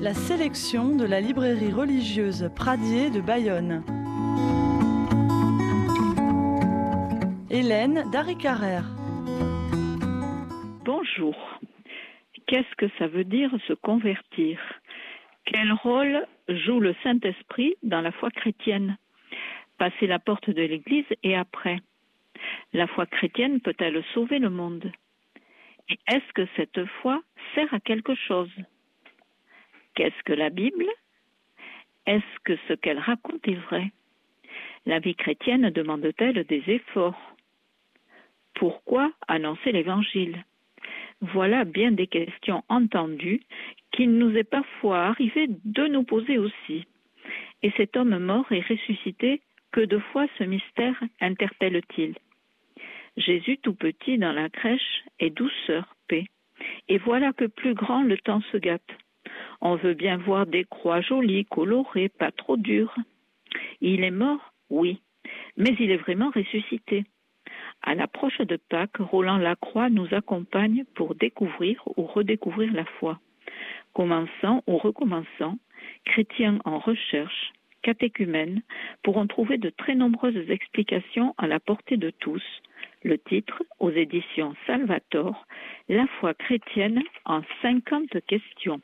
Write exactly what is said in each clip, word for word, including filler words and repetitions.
La sélection de la librairie religieuse Pradier de Bayonne. Hélène Darry-Carrère. Bonjour. Qu'est-ce que ça veut dire se convertir? Quel rôle joue le Saint-Esprit dans la foi chrétienne? Passer la porte de l'Église et après. La foi chrétienne peut-elle sauver le monde? Et est-ce que cette foi sert à quelque chose? Qu'est-ce que la Bible? Est-ce que ce qu'elle raconte est vrai? La vie chrétienne demande-t-elle des efforts? Pourquoi annoncer l'Évangile? Voilà bien des questions entendues qu'il nous est parfois arrivé de nous poser aussi. Et cet homme mort et ressuscité, que de fois ce mystère interpelle-t-il? Jésus tout petit dans la crèche est douceur, paix. Et voilà que plus grand le temps se gâte. On veut bien voir des croix jolies, colorées, pas trop dures. Il est mort, oui, mais il est vraiment ressuscité. À l'approche de Pâques, Roland Lacroix nous accompagne pour découvrir ou redécouvrir la foi. Commençant ou recommençant, chrétiens en recherche, catéchumènes pourront trouver de très nombreuses explications à la portée de tous. Le titre, aux éditions Salvator, La foi chrétienne en cinquante questions.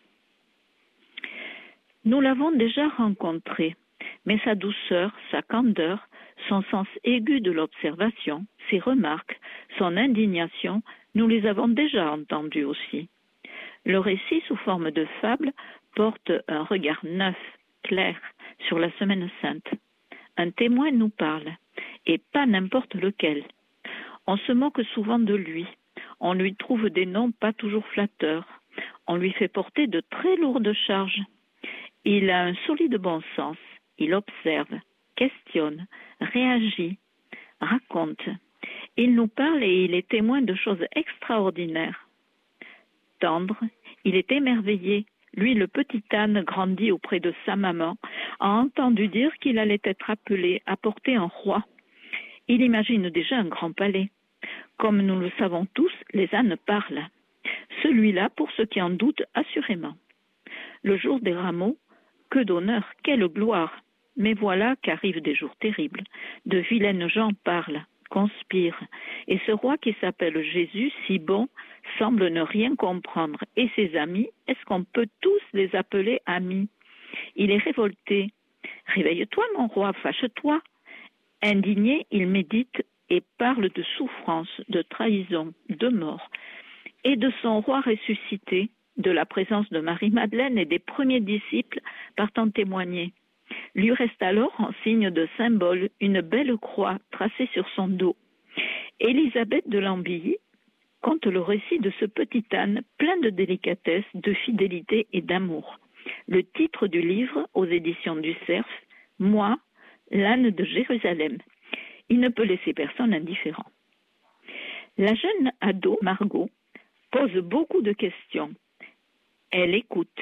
Nous l'avons déjà rencontré, mais sa douceur, sa candeur, son sens aigu de l'observation, ses remarques, son indignation, nous les avons déjà entendus aussi. Le récit sous forme de fable porte un regard neuf, clair, sur la Semaine Sainte. Un témoin nous parle, et pas n'importe lequel. On se moque souvent de lui, on lui trouve des noms pas toujours flatteurs, on lui fait porter de très lourdes charges. Il a un solide bon sens, il observe, questionne, réagit, raconte. Il nous parle et il est témoin de choses extraordinaires. Tendre, il est émerveillé. Lui, le petit âne grandi auprès de sa maman, a entendu dire qu'il allait être appelé à porter un roi. Il imagine déjà un grand palais. Comme nous le savons tous, les ânes parlent. Celui-là, pour ceux qui en doutent, assurément. Le jour des rameaux, que d'honneur, quelle gloire! Mais voilà qu'arrivent des jours terribles. De vilaines gens parlent, conspirent. Et ce roi qui s'appelle Jésus, si bon, semble ne rien comprendre. Et ses amis, est-ce qu'on peut tous les appeler amis? Il est révolté. Réveille-toi, mon roi, fâche-toi. Indigné, il médite et parle de souffrance, de trahison, de mort, et de son roi ressuscité, de la présence de Marie-Madeleine et des premiers disciples partant témoigner. Lui reste alors, en signe de symbole, une belle croix tracée sur son dos. Élisabeth de Lambilly conte le récit de ce petit âne plein de délicatesse, de fidélité et d'amour. Le titre du livre, aux éditions du Cerf, « Moi, l'âne de Jérusalem ». Il ne peut laisser personne indifférent. La jeune ado, Margot, pose beaucoup de questions. Elle écoute.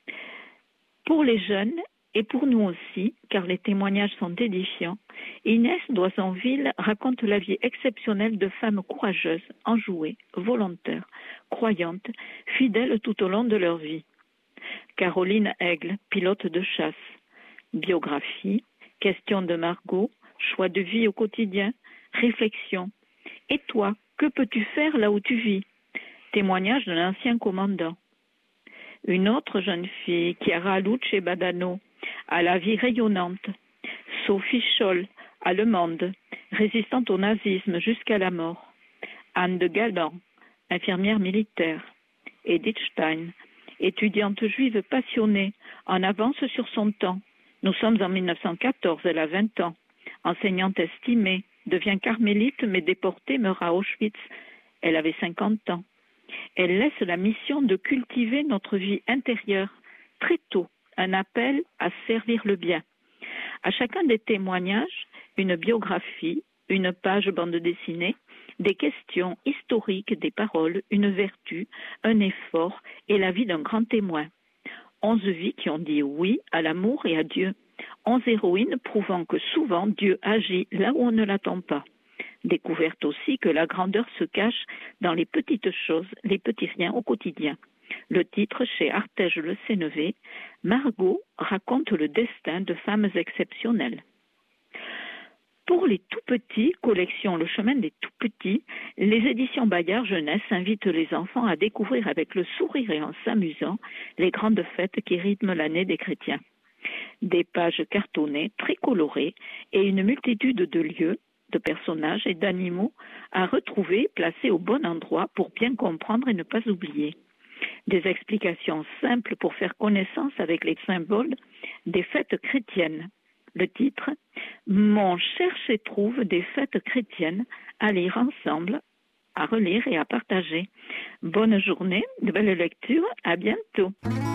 Pour les jeunes, et pour nous aussi, car les témoignages sont édifiants, Inès d'Oisonville raconte la vie exceptionnelle de femmes courageuses, enjouées, volontaires, croyantes, fidèles tout au long de leur vie. Caroline Aigle, pilote de chasse. Biographie, question de Margot, choix de vie au quotidien, réflexion. Et toi, que peux-tu faire là où tu vis? Témoignage d'un ancien commandant. Une autre jeune fille, Chiara Luce Badano, à la vie rayonnante. Sophie Scholl, allemande, résistante au nazisme jusqu'à la mort. Anne de Galan, infirmière militaire. Edith Stein, étudiante juive passionnée, en avance sur son temps. Nous sommes en mille neuf cent quatorze, elle a vingt ans. Enseignante estimée, devient carmélite mais déportée, meurt à Auschwitz. Elle avait cinquante ans. Elle laisse la mission de cultiver notre vie intérieure très tôt, un appel à servir le bien. À chacun des témoignages, une biographie, une page bande dessinée, des questions historiques, des paroles, une vertu, un effort et la vie d'un grand témoin. Onze vies qui ont dit oui à l'amour et à Dieu. Onze héroïnes prouvant que souvent Dieu agit là où on ne l'attend pas. Découverte aussi que la grandeur se cache dans les petites choses, les petits riens au quotidien. Le titre chez Artege Le Sénévé, Margot raconte le destin de femmes exceptionnelles. Pour les tout-petits, collection Le Chemin des tout-petits, les éditions Bayard Jeunesse invitent les enfants à découvrir avec le sourire et en s'amusant les grandes fêtes qui rythment l'année des chrétiens. Des pages cartonnées, très colorées et une multitude de lieux, de personnages et d'animaux à retrouver placés au bon endroit pour bien comprendre et ne pas oublier. Des explications simples pour faire connaissance avec les symboles des fêtes chrétiennes. Le titre « Mon cherche et trouve des fêtes chrétiennes à lire ensemble, à relire et à partager ». Bonne journée, de belles lectures, à bientôt.